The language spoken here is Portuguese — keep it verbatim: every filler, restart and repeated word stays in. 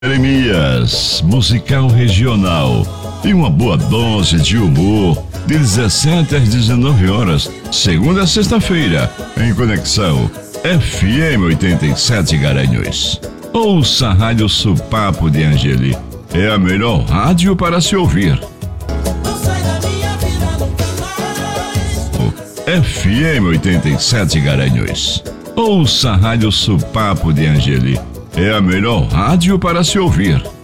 Jeremias, musical regional e uma boa dose de humor de dezessete às dezenove horas, segunda a sexta-feira, em Conexão F M oitenta e sete Garanhuns. Ouça a Rádio Supapo de Angeli, é a melhor rádio para se ouvir. F M oitenta e sete Garanhuns. Ouça a Rádio Supapo de Angeli, é a melhor rádio para se ouvir.